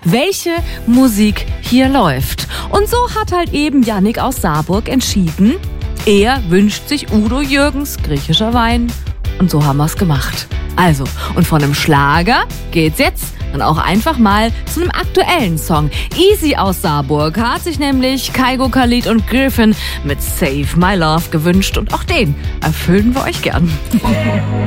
welche Musik hier läuft. Und so hat halt eben Yannick aus Saarburg entschieden, er wünscht sich Udo Jürgens griechischer Wein. Und so haben wir es gemacht. Also, und von einem Schlager geht's jetzt dann auch einfach mal zu einem aktuellen Song. Easy aus Saarburg hat sich nämlich Kygo, Khalid und Griffin mit Save My Love gewünscht und auch den erfüllen wir euch gern.